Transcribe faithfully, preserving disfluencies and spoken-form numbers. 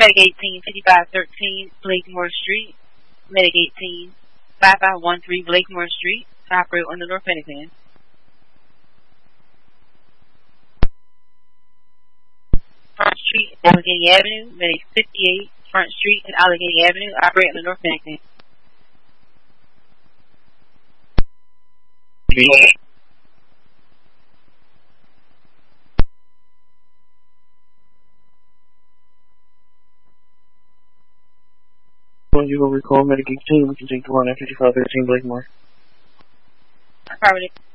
Medic eighteen, fifty-five thirteen, Blakemore Street. Medic eighteen, fifty-five thirteen, Blakemore Street. Operate on the North Pentagon. Front Street, Allegheny Avenue. Medic fifty-eight, Front Street and Allegheny Avenue. Operate on the North Pentagon. When you will recall Medic eighteen, we can take the one at fifty-five thirteen Blakemore. Affirmative.